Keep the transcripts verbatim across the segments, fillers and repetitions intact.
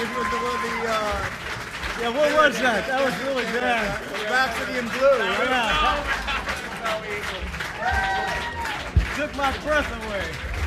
This was the one, the, uh... Yeah, what was that? That was really bad. Rhapsody in Blue, right? Yeah. Took my breath away.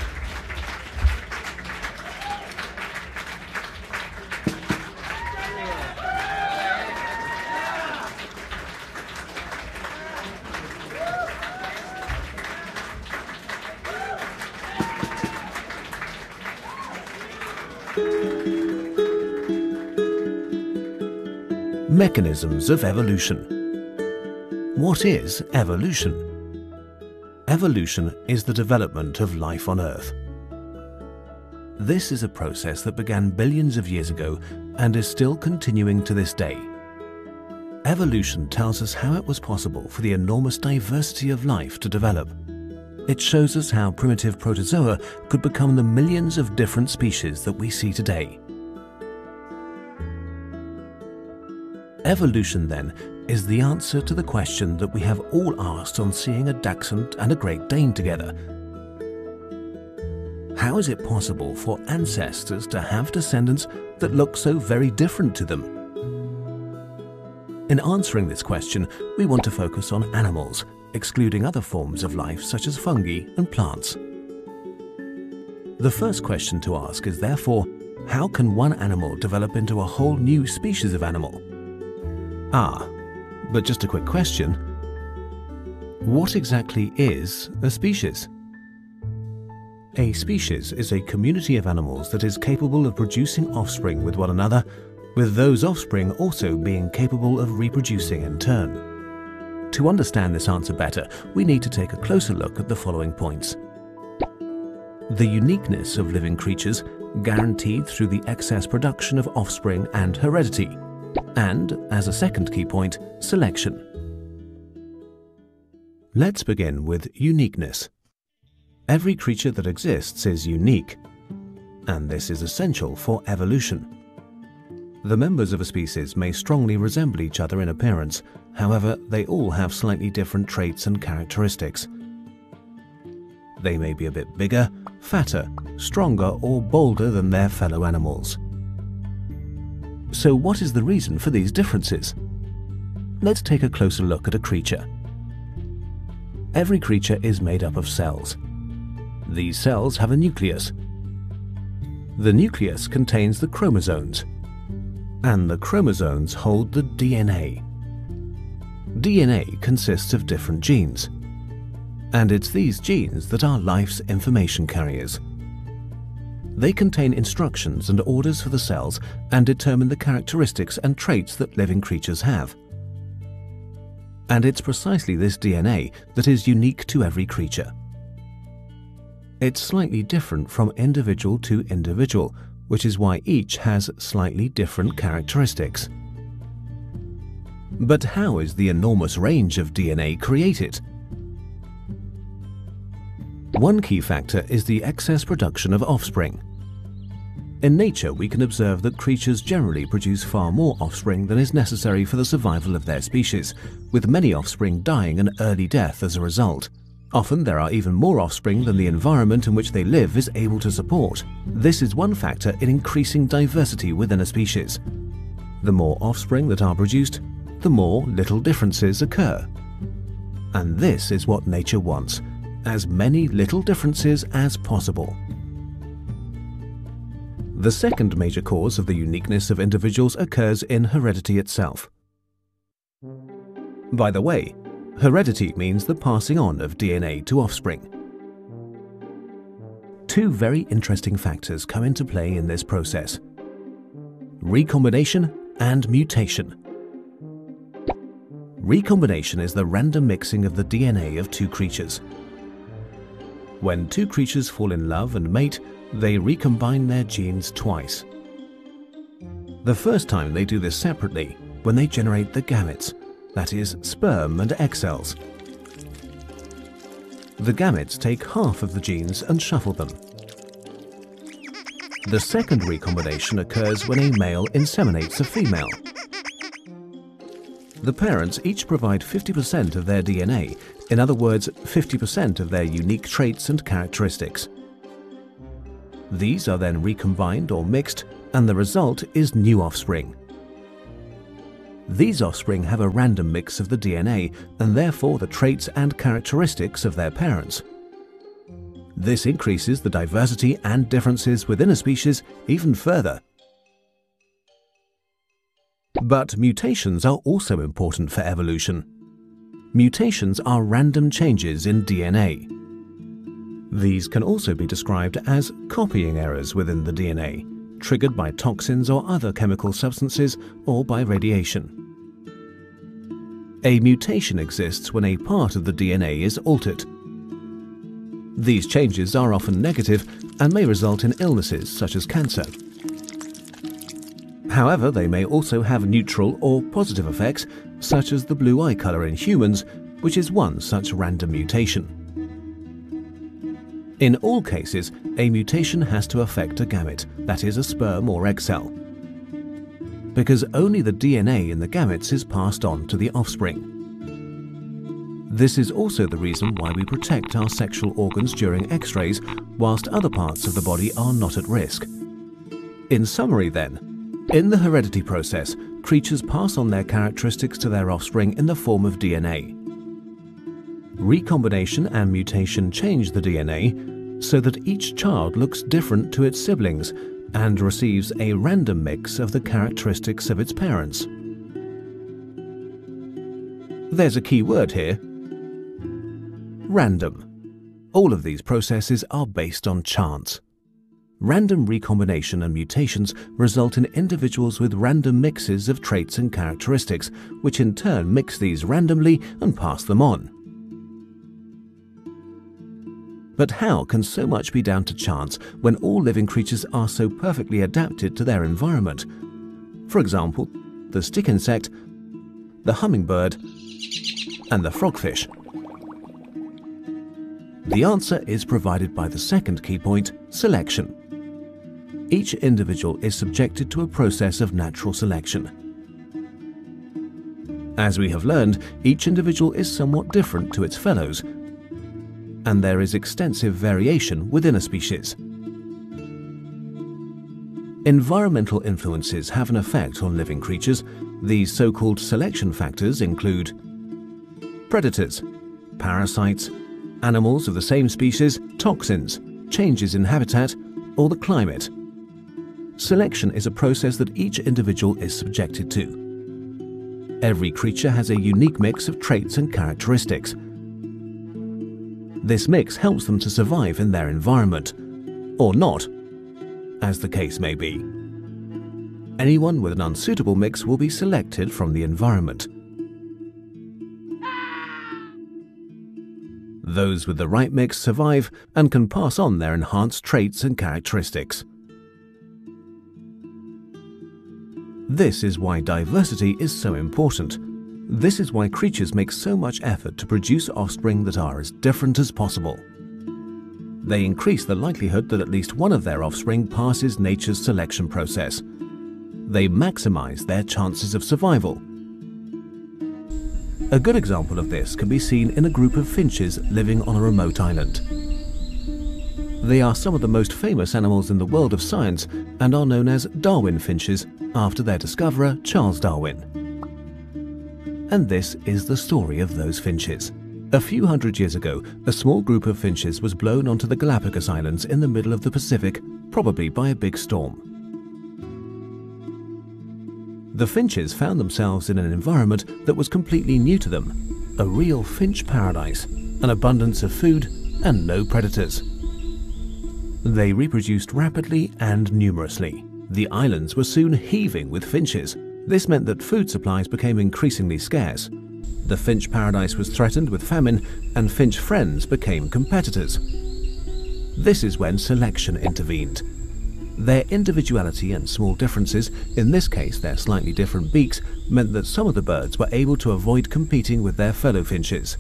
Mechanisms of evolution. What is evolution? Evolution is the development of life on Earth. This is a process that began billions of years ago and is still continuing to this day. Evolution tells us how it was possible for the enormous diversity of life to develop. It shows us how primitive protozoa could become the millions of different species that we see today. Evolution, then, is the answer to the question that we have all asked on seeing a Dachshund and a Great Dane together. How is it possible for ancestors to have descendants that look so very different to them? In answering this question, we want to focus on animals, excluding other forms of life such as fungi and plants. The first question to ask is therefore, how can one animal develop into a whole new species of animal? Ah, but just a quick question. What exactly is a species? A species is a community of animals that is capable of producing offspring with one another, with those offspring also being capable of reproducing in turn. To understand this answer better, we need to take a closer look at the following points. The uniqueness of living creatures, guaranteed through the excess production of offspring and heredity. And, as a second key point, selection. Let's begin with uniqueness. Every creature that exists is unique, and this is essential for evolution. The members of a species may strongly resemble each other in appearance, however, they all have slightly different traits and characteristics. They may be a bit bigger, fatter, stronger, or bolder than their fellow animals. So what is the reason for these differences? Let's take a closer look at a creature. Every creature is made up of cells. These cells have a nucleus. The nucleus contains the chromosomes, and the chromosomes hold the D N A. D N A consists of different genes, and it's these genes that are life's information carriers. They contain instructions and orders for the cells and determine the characteristics and traits that living creatures have. And it's precisely this D N A that is unique to every creature. It's slightly different from individual to individual, which is why each has slightly different characteristics. But how is the enormous range of D N A created? One key factor is the excess production of offspring. In nature, we can observe that creatures generally produce far more offspring than is necessary for the survival of their species, with many offspring dying an early death as a result. Often there are even more offspring than the environment in which they live is able to support. This is one factor in increasing diversity within a species. The more offspring that are produced, the more little differences occur. And this is what nature wants: as many little differences as possible. The second major cause of the uniqueness of individuals occurs in heredity itself. By the way, heredity means the passing on of D N A to offspring. Two very interesting factors come into play in this process: recombination and mutation. Recombination is the random mixing of the D N A of two creatures. When two creatures fall in love and mate, they recombine their genes twice. The first time they do this separately, when they generate the gametes, that is, sperm and egg cells. The gametes take half of the genes and shuffle them. The second recombination occurs when a male inseminates a female. The parents each provide fifty percent of their D N A, in other words, fifty percent of their unique traits and characteristics. These are then recombined or mixed, and the result is new offspring. These offspring have a random mix of the D N A and therefore the traits and characteristics of their parents. This increases the diversity and differences within a species even further. But mutations are also important for evolution. Mutations are random changes in D N A. These can also be described as copying errors within the D N A, triggered by toxins or other chemical substances or by radiation. A mutation exists when a part of the D N A is altered. These changes are often negative and may result in illnesses such as cancer. However, they may also have neutral or positive effects, such as the blue eye color in humans, which is one such random mutation. In all cases, a mutation has to affect a gamete, that is, a sperm or egg cell, because only the D N A in the gametes is passed on to the offspring. This is also the reason why we protect our sexual organs during X-rays, whilst other parts of the body are not at risk. In summary then, in the heredity process, creatures pass on their characteristics to their offspring in the form of D N A. Recombination and mutation change the D N A so that each child looks different to its siblings and receives a random mix of the characteristics of its parents. There's a key word here: random. All of these processes are based on chance. Random recombination and mutations result in individuals with random mixes of traits and characteristics, which in turn mix these randomly and pass them on. But how can so much be down to chance when all living creatures are so perfectly adapted to their environment? For example, the stick insect, the hummingbird, and the frogfish. The answer is provided by the second key point, selection. Each individual is subjected to a process of natural selection. As we have learned, each individual is somewhat different to its fellows, and there is extensive variation within a species. Environmental influences have an effect on living creatures. These so-called selection factors include predators, parasites, animals of the same species, toxins, changes in habitat, or the climate. Selection is a process that each individual is subjected to. Every creature has a unique mix of traits and characteristics. This mix helps them to survive in their environment, or not, as the case may be. Anyone with an unsuitable mix will be selected from the environment. Those with the right mix survive and can pass on their enhanced traits and characteristics. This is why diversity is so important. This is why creatures make so much effort to produce offspring that are as different as possible. They increase the likelihood that at least one of their offspring passes nature's selection process. They maximize their chances of survival. A good example of this can be seen in a group of finches living on a remote island. They are some of the most famous animals in the world of science and are known as Darwin finches after their discoverer, Charles Darwin. And this is the story of those finches. A few hundred years ago, a small group of finches was blown onto the Galapagos Islands in the middle of the Pacific, probably by a big storm. The finches found themselves in an environment that was completely new to them, a real finch paradise, an abundance of food, and no predators. They reproduced rapidly and numerously. The islands were soon heaving with finches. This meant that food supplies became increasingly scarce. The finch paradise was threatened with famine, and finch friends became competitors. This is when selection intervened. Their individuality and small differences, in this case their slightly different beaks, meant that some of the birds were able to avoid competing with their fellow finches.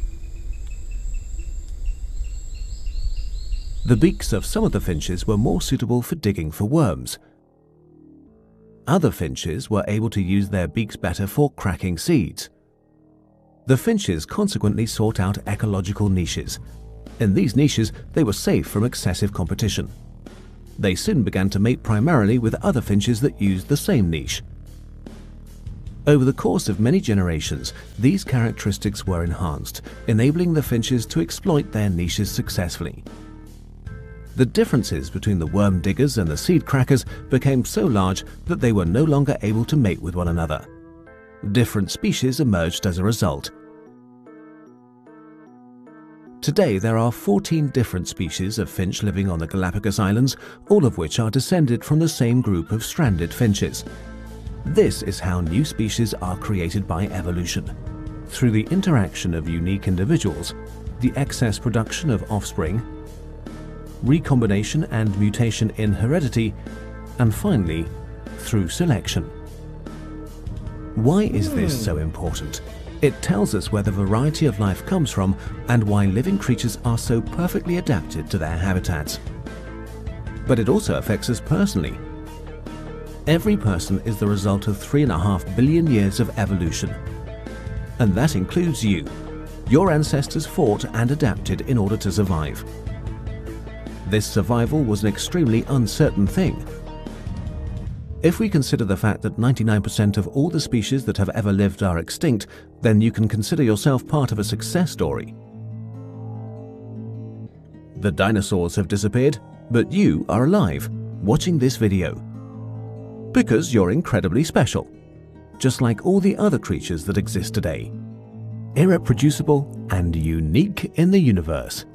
The beaks of some of the finches were more suitable for digging for worms. Other finches were able to use their beaks better for cracking seeds. The finches consequently sought out ecological niches. In these niches, they were safe from excessive competition. They soon began to mate primarily with other finches that used the same niche. Over the course of many generations, these characteristics were enhanced, enabling the finches to exploit their niches successfully. The differences between the worm diggers and the seed crackers became so large that they were no longer able to mate with one another. Different species emerged as a result. Today there are fourteen different species of finch living on the Galapagos Islands, all of which are descended from the same group of stranded finches. This is how new species are created by evolution, through the interaction of unique individuals, the excess production of offspring, recombination and mutation in heredity, and finally, through selection. Why is this so important? It tells us where the variety of life comes from and why living creatures are so perfectly adapted to their habitats. But it also affects us personally. Every person is the result of three and a half billion years of evolution. And that includes you. Your ancestors fought and adapted in order to survive. This survival was an extremely uncertain thing. If we consider the fact that ninety-nine percent of all the species that have ever lived are extinct, then you can consider yourself part of a success story. The dinosaurs have disappeared, but you are alive, watching this video. Because you're incredibly special, just like all the other creatures that exist today. Irreproducible and unique in the universe.